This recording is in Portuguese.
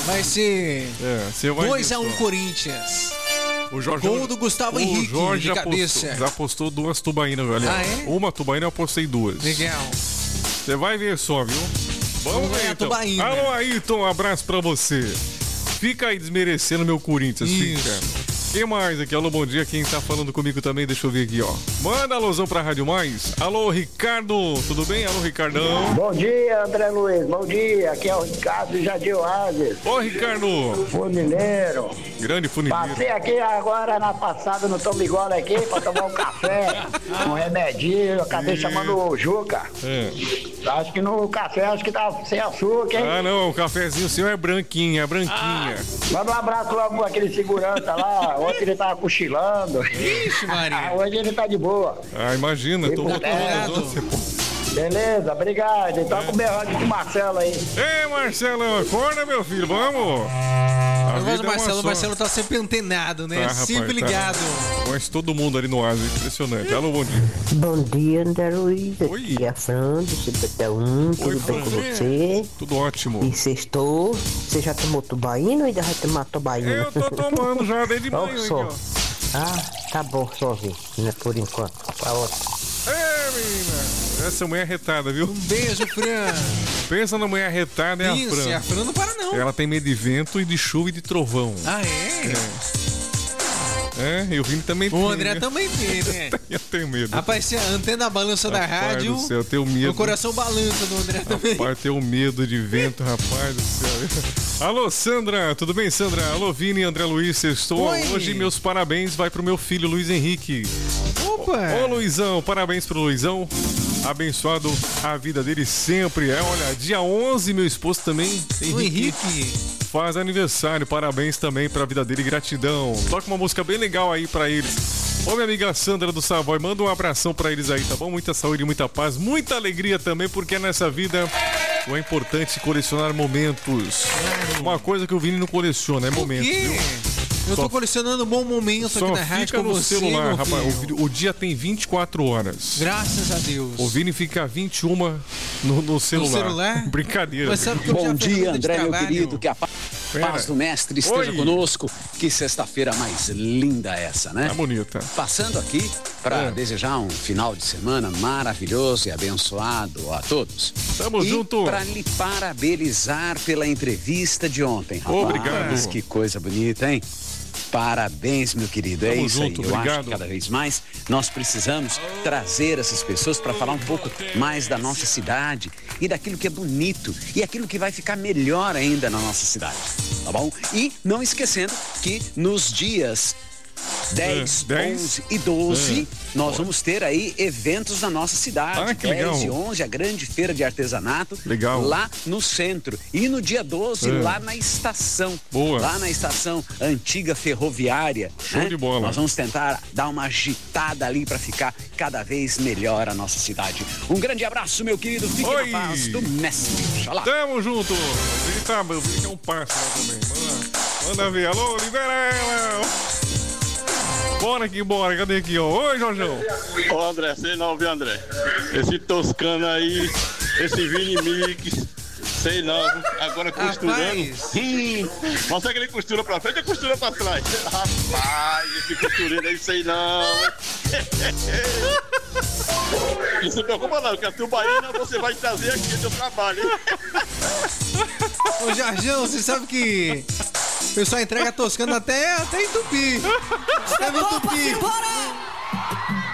Vai ser você vai 2-1 Corinthians. O Jorge, gol do Gustavo Henrique, Jorge de cabeça. já apostou 2 tubainas, velho. Uma tubaína eu apostei 2. Legal. Você vai ver só, viu? Vamos ver, então. Tubaína. Alô, Ayrton, um abraço pra você. Fica aí desmerecendo meu Corinthians, fica. Quem mais aqui? Alô, bom dia. Quem tá falando comigo também, deixa eu ver aqui, ó. Manda alôzão pra Rádio Mais. Alô, Ricardo, tudo bem? Alô, Ricardão. Bom dia, André Luiz. Bom dia. Aqui é o Ricardo de Jardim Oásis. Ô, Ricardo. Funileiro. Grande funileiro. Passei aqui agora na passada no Tom Bigola aqui pra tomar um café, um remedinho. Acabei chamando o Juca. Acho que no café, acho que tá sem açúcar, hein? Ah, não, o cafezinho seu é branquinho, é branquinha. Manda um abraço logo pra aquele segurança lá. Ontem ele tava cochilando. Ixi, Maria. Hoje ele tá de boa. Ah, imagina, tô botando. Beleza, obrigado. Então com o berrante de Marcelo aí. Ei, Marcelo, acorda, meu filho, vamos. Eu gosto do Marcelo, o Marcelo tá sempre antenado, né? Sempre ligado. Conhece todo mundo ali no Asa, impressionante. Alô, bom dia. Bom dia, André Luiz. Aqui é a Fran, do CPT1. Tudo bem com você? Tudo ótimo. E sextou. Você já tomou tubaína ou ainda vai tomar tubaína? Eu tô tomando já, desde manhã. Só. Ah, tá bom, só ver, né, por enquanto. Tá ótimo. É, menina. Essa mulher é retada, viu? Um beijo, Fran. Pensa na mulher retada, é a Fran. Isso, a Fran não para não. Ela tem medo de vento e de chuva e de trovão. Ah, é? E o Vini também tem. O André também tem, né? Eu tenho medo. Rapaz, se a antena balança da rádio, do céu, eu tenho medo. O coração balança do André também. Rapaz, eu tenho medo de vento, rapaz do céu. Alô, Sandra, tudo bem, Sandra? Alô, Vini, André Luiz, sextou. Hoje meus parabéns vai pro meu filho Luiz Henrique. Opa! Ô, Luizão, parabéns pro Luizão. Abençoado a vida dele sempre. Olha, dia 11, meu esposo também, Henrique, faz aniversário. Parabéns também pra vida dele, gratidão. Toca uma música bem legal aí pra eles. Ô, minha amiga Sandra do Savoy, manda um abração pra eles aí, tá bom? Muita saúde, muita paz, muita alegria também, porque nessa vida é importante colecionar momentos. Uma coisa que o Vini não coleciona é momentos, viu? Eu tô colecionando um bom momento aqui na rádio com você, celular, rapaz. O dia tem 24 horas. Graças a Deus. O Vini fica 21 no celular. No celular? Brincadeira. Mas sabe que bom dia, André, meu querido. Que a paz do mestre esteja conosco. Que sexta-feira mais linda essa, né? Tá bonita. Passando aqui para desejar um final de semana maravilhoso e abençoado a todos. Tamo junto. Para lhe parabenizar pela entrevista de ontem, rapaz. Obrigado. Que coisa bonita, hein? Parabéns, meu querido. Tamo é isso junto, aí. Eu obrigado. acho que cada vez mais nós precisamos trazer essas pessoas para falar um pouco mais da nossa cidade e daquilo que é bonito e aquilo que vai ficar melhor ainda na nossa cidade, tá bom? E não esquecendo que nos dias 10, 11 e 12 nós vamos ter aí eventos na nossa cidade. Que 10 legal. e 11, a grande feira de artesanato. Legal. Lá no centro. E no dia 12, lá na estação. Boa. Lá na estação antiga ferroviária. Show de bola. Nós vamos tentar dar uma agitada ali para ficar cada vez melhor a nossa cidade. Um grande abraço, meu querido. Fique na paz do mestre. Xalá. Tamo junto. Ele tá, meu filho, que é um parça lá também. Manda ver. Alô, libera ela. Bora aqui, bora. Cadê aqui, ó? Oi, Jorjão. Ô, André, sei não, viu, André? Esse Toscano aí, esse Vini Mix, sei não. Agora costurando. Mas sabe que ele costura pra frente ou costura pra trás? Rapaz, esse costureiro aí, sei não. Não se preocupa não, que a tubaína você vai trazer aqui no seu trabalho, hein? Ô, Jorjão, você sabe que o pessoal entrega toscano até em Tupi. Até no Tupi.